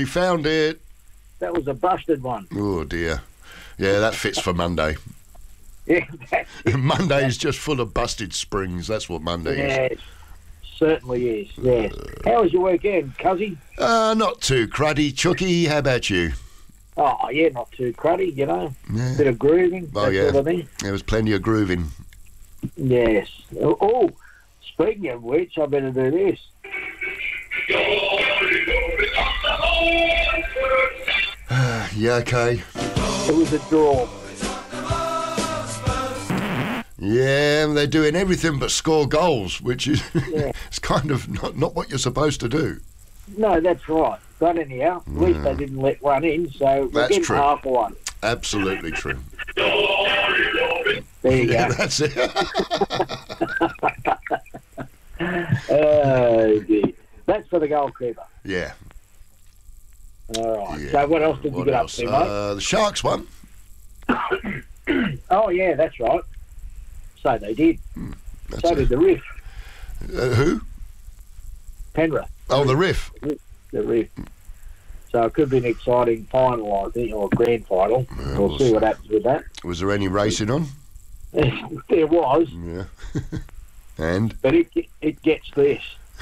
We found it. That was a busted one. Oh, dear. Yeah, that fits for Monday. Yeah, Monday is just full of busted springs. That's what Monday is. yes, certainly is. Yes. How was your weekend, Cuzzy? Not too cruddy, Chucky. How about you? Oh, yeah, not too cruddy, you know. Yeah. Bit of grooving, Oh, that yeah. sort of thing. There was plenty of grooving. Yes. Oh, speaking of which, I better do this. Yeah, okay. It was a draw. Yeah, they're doing everything but score goals, which is Yeah. it's kind of not what you're supposed to do. No, that's right. But anyhow, at least they didn't let one in, so we're That's getting true. half a one. Absolutely true. There you Yeah, go. that's it. Oh, dear. That's for the goalkeeper. Yeah. All right. Yeah. So what else did you What get else? up to, mate? The Sharks won. Oh, yeah, that's right. So they did. That's So it. did the Riff. Who? Penrith. Oh, the Riff. The Riff. So it could be an exciting final, I think, or grand final. Yeah, we'll see what happens with that. Was there any racing on? There was, Yeah. And? but it gets this.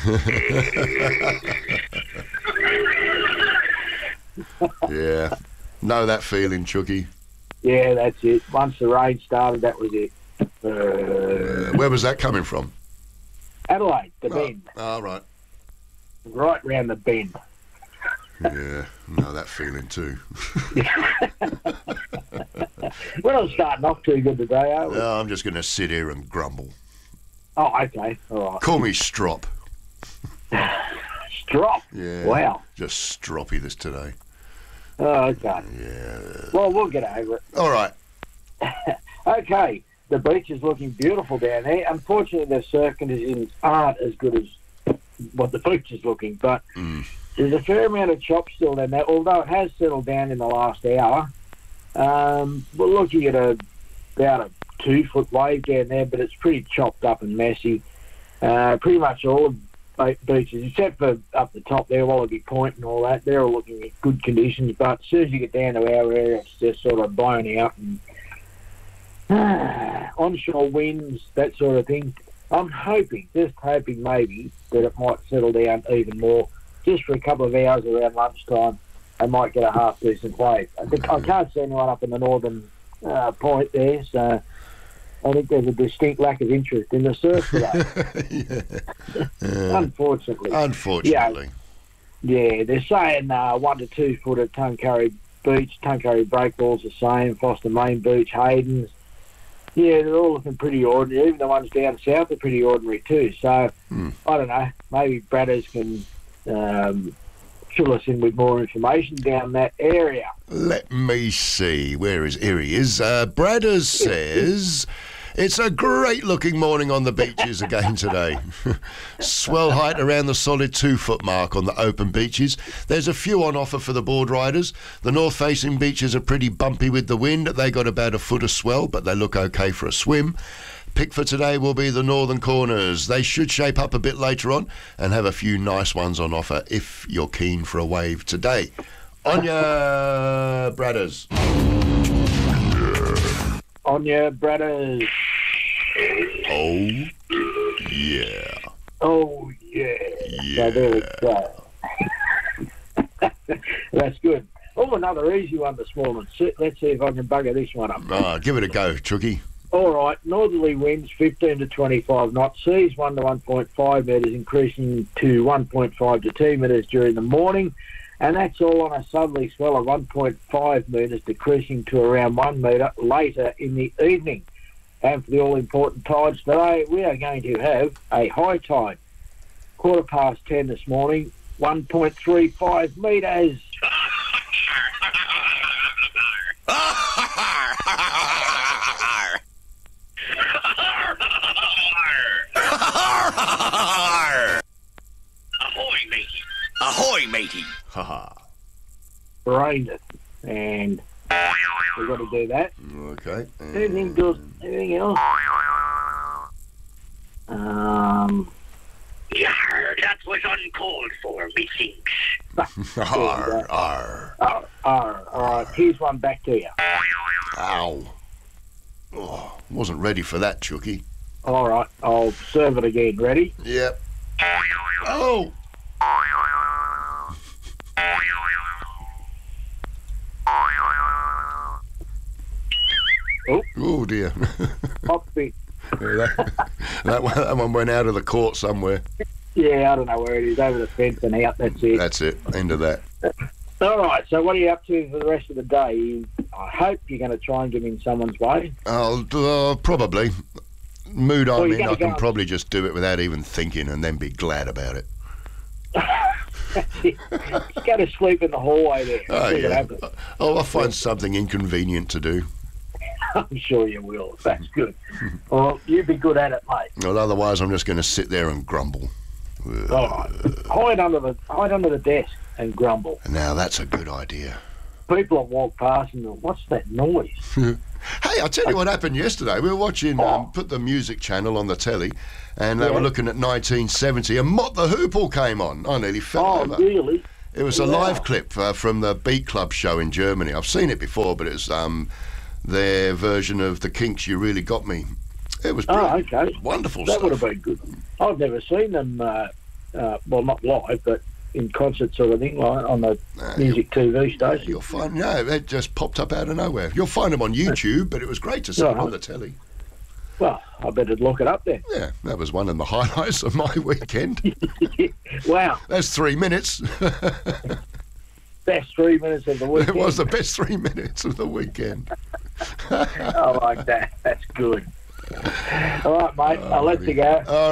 Yeah. Know that feeling, Chucky. Yeah, that's it. Once the rain started, that was it. Where was that coming from? Adelaide, the bend. Oh, right. Right round the bend. Yeah. Know that feeling too. We're not starting off too good today, are we? No, I'm just going to sit here and grumble. Oh, okay. All right. Call me Strop. Strop. Yeah. Wow. Just stroppy this today. Oh, okay. Yeah. Well, we'll get over it. All right. Okay. The beach is looking beautiful down there. Unfortunately, the surf conditions aren't as good as what the beach is looking, but there's a fair amount of chop still down there, although it has settled down in the last hour. We're looking at about a 2-foot wave down there, but it's pretty chopped up and messy. Pretty much all of beaches, except for up the top there, Wallaby Point and all that, they're all looking at good conditions, but as soon as you get down to our area, it's just sort of blown out and onshore winds, that sort of thing. I'm just hoping maybe that it might settle down even more, just for a couple of hours around lunchtime. I might get a half decent wave. I can't see anyone up in the northern point there, so I think there's a distinct lack of interest in the surf today. Unfortunately. Unfortunately. Yeah, they're saying 1 to 2 foot at Tuncurry Beach, Tuncurry Breakball's the same, Foster Main Beach, Hayden's. Yeah, they're all looking pretty ordinary. Even the ones down south are pretty ordinary too. So, I don't know, maybe Bradders can fill us in with more information down that area. Let me see. Here he is. Bradders says it's a great looking morning on the beaches again today. Swell height around the solid 2-foot mark on the open beaches. There's a few on offer for the board riders. The north facing beaches are pretty bumpy with the wind. They got about a foot of swell, but they look okay for a swim. Pick for today will be the northern corners. They should shape up a bit later on and have a few nice ones on offer if you're keen for a wave today. On ya, Bradders. On your Bradders. Oh, yeah. Oh, yeah. Yeah. So there we go. That's good. Oh, another easy one this morning. Let's see if I can bugger this one up. Oh, give it a go, Chucky. All right, northerly winds 15 to 25 knots, seas 1 to 1.5 metres, increasing to 1.5 to 2 metres during the morning, and that's all on a southerly swell of 1.5 metres, decreasing to around 1 metre later in the evening. And for the all-important tides today, we are going to have a high tide, 10:15 this morning, 1.35 metres. Ahoy, matey. Ahoy, matey. Haha. Rained it, and we've got to do that. Okay. Anything good? Anything else? Yar, that was uncalled for, methinks. Arr, arr. All right, here's one back to you. Ow. Oh, wasn't ready for that, Chucky. All right, I'll serve it again. Ready? Yep. Oh. Oh dear. Pop it. that one went out of the court somewhere. Yeah, I don't know where it is. Over the fence and out. That's it. That's it. End of that. All right. So, what are you up to for the rest of the day? I hope you're going to try and get in someone's way. I'll probably. Mood I'm you're in, I gonna can go- probably just do it without even thinking and then be glad about it. Just go to sleep in the hallway there. Oh, See what yeah. happens. Oh, I'll find something inconvenient to do. I'm sure you will. That's good. Well, you be good at it, mate. Well, otherwise, I'm just going to sit there and grumble. All right. Hide under the desk and grumble. Now, that's a good idea. People have walked past and go, what's that noise? Hey, I'll tell you what happened yesterday. We were watching, put the music channel on the telly, and they Yeah. were looking at 1970, and Mott the Hoople came on. I nearly fell Oh, over. really? It was a Wow. live clip from the Beat Club show in Germany. I've seen it before, but it's their version of The Kinks' You Really Got Me. It was Oh, brilliant. okay. Wonderful That stuff. would have been good. I've never seen them, well, not live, but in concert sort of thing, like on the music TV station. You'll find, no, it just popped up out of nowhere. You'll find them on YouTube, but it was great to see them on the telly. Well, I better look it up then. Yeah, that was one of the highlights of my weekend. Wow, That's 3 minutes. best 3 minutes of the week. It was the best 3 minutes of the weekend. I like that. That's good. All right, mate. I'll let you go. All